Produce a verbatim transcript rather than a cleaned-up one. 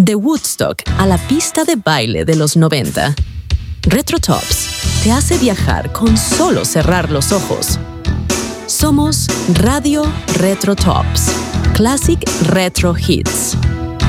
De Woodstock a la pista de baile de los noventa, Retro Tops te hace viajar con solo cerrar los ojos. Somos Radio Retro Tops, Classic Retro Hits.